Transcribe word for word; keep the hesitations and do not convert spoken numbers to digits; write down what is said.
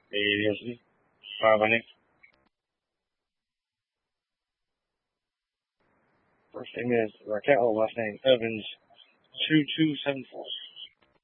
A D S D. Five Nick. First name is Raquel, last name Evans, two two seven four.